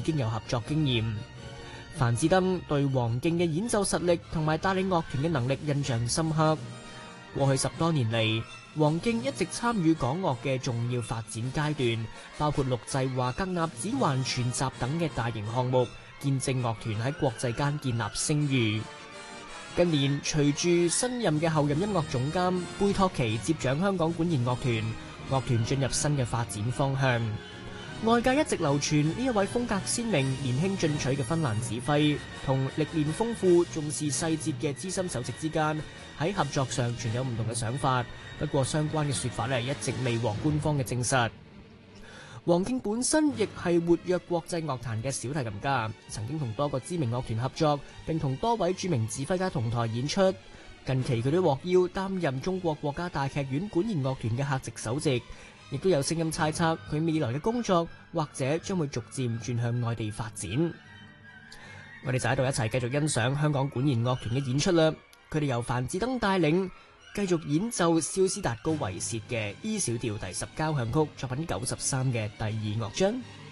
經有合作經驗。樊志登對黃敬嘅演奏實力同埋帶領樂團嘅能力印象深刻。過去10多年嚟，黃敬一直參與港樂嘅重要發展階段，包括錄製華格納指環全集等嘅大型項目，見證樂團喺國際間建立聲譽。近年，隨住新任嘅後任音樂總監貝托奇接掌香港管弦樂團，樂團進入新嘅發展方向。外界一直流傳呢一位風格鮮明、年輕進取嘅芬蘭指揮，同歷練豐富、重視細節嘅資深首席之間喺合作上存有唔同嘅想法。不過相關嘅說法一直未獲官方嘅證實。黃敬本身亦係活躍國際樂壇嘅小提琴家，曾經同多個知名樂團合作，並同多位著名指揮家同台演出。近期佢都獲邀擔任中國國家大劇院管弦樂團嘅客席首席。亦都有聲音猜測佢未來嘅工作或者將會逐漸轉向外地發展。我哋就喺度一齊繼續欣賞香港管弦樂團嘅演出啦。佢哋由樊志登帶領，繼續演奏蕭斯達高維薛嘅 E 小調第10交響曲作品93嘅第2樂章。